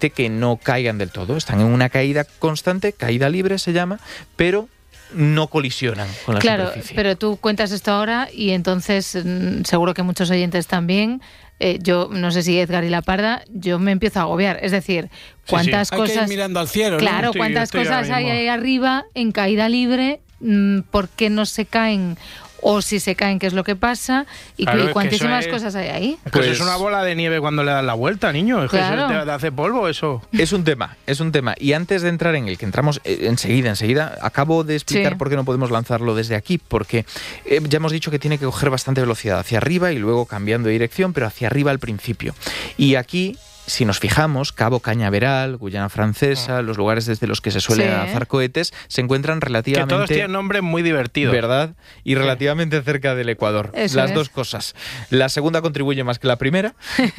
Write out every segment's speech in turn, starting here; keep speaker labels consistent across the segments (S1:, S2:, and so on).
S1: permite que no caigan del todo. Están en una caída constante, caída libre se llama, pero no colisionan con la superficie.
S2: Pero tú cuentas esto ahora y entonces seguro que muchos oyentes también. Yo no sé si Edgar y la Parda, yo me empiezo a agobiar. Es decir, cuántas
S3: sí.
S2: cosas...
S3: Hay que ir mirando al cielo,
S2: claro,
S3: ¿no?
S2: cuántas cosas hay ahí arriba en caída libre, ¿por qué no se caen? O si se caen, ¿qué es lo que pasa? Y
S4: claro,
S2: cuantísimas cosas hay ahí.
S4: Pues es una bola de nieve cuando le das la vuelta, niño. Es
S2: claro.
S4: que eso te hace polvo, eso.
S1: Es un tema. Y antes de entrar en el que entramos enseguida, acabo de explicar por qué no podemos lanzarlo desde aquí, porque ya hemos dicho que tiene que coger bastante velocidad hacia arriba y luego cambiando de dirección, pero hacia arriba al principio. Y aquí, si nos fijamos, Cabo Cañaveral, Guyana Francesa, los lugares desde los que se suelen lanzar cohetes, se encuentran relativamente...
S4: Que todos tienen nombres muy divertidos.
S1: ¿Verdad? Y relativamente cerca del Ecuador. Las dos cosas. La segunda contribuye más que la primera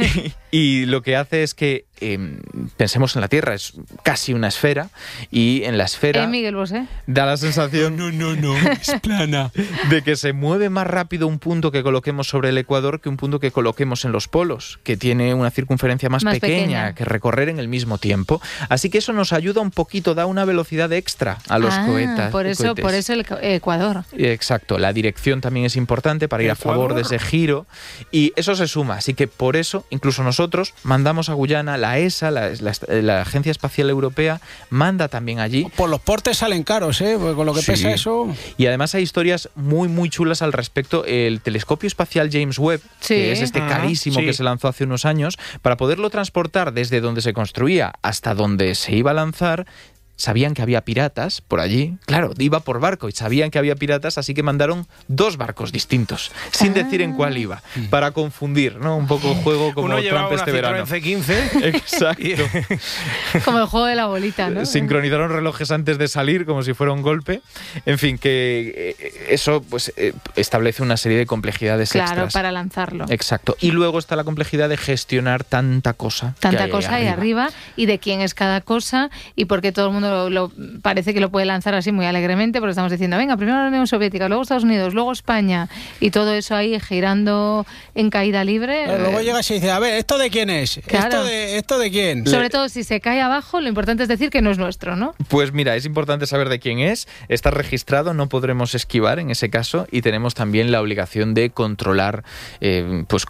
S1: y lo que hace es que pensemos en la Tierra, es casi una esfera y en la esfera
S2: Miguel Bosé
S1: da la sensación
S3: no, es plana,
S1: de que se mueve más rápido un punto que coloquemos sobre el Ecuador que un punto que coloquemos en los polos, que tiene una circunferencia más pequeña que recorrer en el mismo tiempo. Así que eso nos ayuda un poquito, da una velocidad extra a los cohetes.
S2: Por eso el Ecuador.
S1: Exacto, la dirección también es importante para ir a favor de ese giro y eso se suma. Así que por eso, incluso nosotros mandamos a Guyana, la ESA, la Agencia Espacial Europea, manda también allí.
S3: Por los portes salen caros, porque con lo que pesa eso...
S1: Y además hay historias muy, muy chulas al respecto. El telescopio espacial James Webb, que es carísimo que se lanzó hace unos años, para poderlo transportar desde donde se construía hasta donde se iba a lanzar, sabían que había piratas por allí. Claro, iba por barco y sabían que había piratas, así que mandaron 2 barcos distintos, sin decir en cuál iba, para confundir, ¿no? Un poco juego como Trump este verano.
S4: C15.
S1: Exacto.
S2: Como el juego de la bolita, ¿no?
S1: Sincronizaron relojes antes de salir, como si fuera un golpe. En fin, que eso pues establece una serie de complejidades extras.
S2: Claro, para lanzarlo.
S1: Exacto. Y luego está la complejidad de gestionar tanta cosa.
S2: Tanta cosa ahí arriba y de quién es cada cosa y por qué todo el mundo parece que lo puede lanzar así muy alegremente, porque estamos diciendo, venga, primero la Unión Soviética, luego Estados Unidos, luego España, y todo eso ahí girando en caída libre.
S3: Pero luego llegas y dices, a ver, ¿esto de quién es?
S2: Claro.
S3: ¿Esto de quién?
S2: Sobre todo si se cae abajo, lo importante es decir que no es nuestro, ¿no?
S1: Pues mira, es importante saber de quién es, está registrado, no podremos esquivar en ese caso, y tenemos también la obligación de controlar pues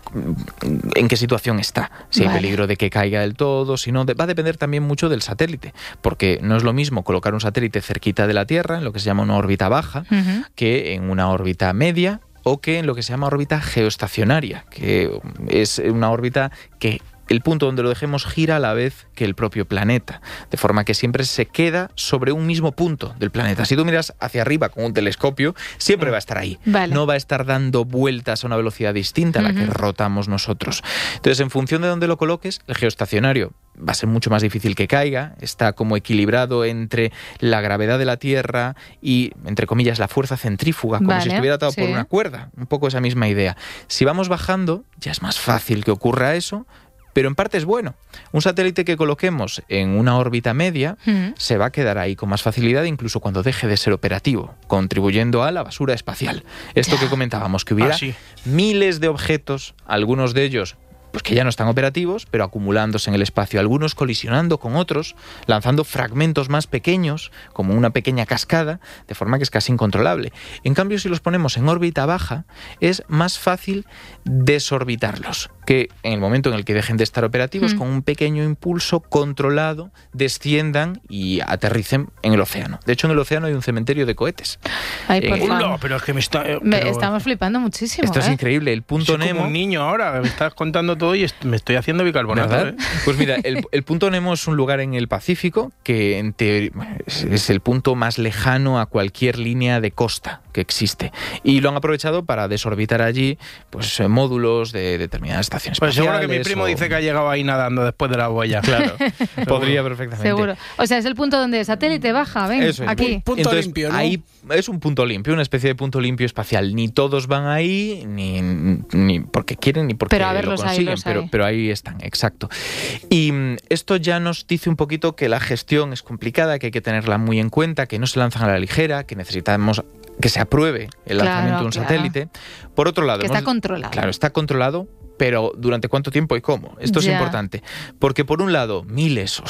S1: en qué situación está, si hay peligro de que caiga del todo, si no, va a depender también mucho del satélite, porque no es lo mismo colocar un satélite cerquita de la Tierra, en lo que se llama una órbita baja, que en una órbita media o que en lo que se llama órbita geoestacionaria, que es una órbita que el punto donde lo dejemos gira a la vez que el propio planeta, de forma que siempre se queda sobre un mismo punto del planeta. Si tú miras hacia arriba con un telescopio, siempre va a estar ahí.
S2: Vale.
S1: No va a estar dando vueltas a una velocidad distinta a la que rotamos nosotros. Entonces, en función de dónde lo coloques, el geoestacionario va a ser mucho más difícil que caiga, está como equilibrado entre la gravedad de la Tierra y, entre comillas, la fuerza centrífuga, como si estuviera atado por una cuerda, un poco esa misma idea. Si vamos bajando, ya es más fácil que ocurra eso, pero en parte es bueno. Un satélite que coloquemos en una órbita media se va a quedar ahí con más facilidad, incluso cuando deje de ser operativo, contribuyendo a la basura espacial. Esto que comentábamos, que hubiera miles de objetos, algunos de ellos pues que ya no están operativos, pero acumulándose en el espacio, algunos colisionando con otros, lanzando fragmentos más pequeños, como una pequeña cascada, de forma que es casi incontrolable. En cambio, si los ponemos en órbita baja, es más fácil desorbitarlos, que en el momento en el que dejen de estar operativos, con un pequeño impulso controlado, desciendan y aterricen en el océano. De hecho, en el océano hay un cementerio de cohetes.
S2: Ay, por
S4: favor. Pero es que
S2: estamos flipando muchísimo.
S1: Esto es increíble. El punto Nemo...
S4: como un niño ahora, me estás contando todo y me estoy haciendo bicarbonato.
S1: Pues mira, el punto Nemo es un lugar en el Pacífico que en teoría es el punto más lejano a cualquier línea de costa que existe. Y lo han aprovechado para desorbitar allí pues módulos de determinadas estaciones
S4: pues
S1: espaciales.
S4: Seguro que mi primo dice que ha llegado ahí nadando después de la huella.
S1: Claro, podría perfectamente.
S2: Seguro. O sea, es el punto donde el satélite baja, ven,
S1: eso es,
S2: aquí.
S3: Punto
S1: entonces,
S3: limpio, ¿no?
S1: Ahí es un punto limpio, una especie de punto limpio espacial. Ni todos van ahí, ni porque quieren, ni porque lo consiguen, pero ahí están, exacto. Y esto ya nos dice un poquito que la gestión es complicada, que hay que tenerla muy en cuenta, que no se lanzan a la ligera, que necesitamos que se apruebe el lanzamiento de un satélite. Por otro lado,
S2: que está controlado.
S1: Claro, está controlado pero ¿durante cuánto tiempo y cómo? Esto es
S2: Ya.
S1: importante. Porque por un lado, miles o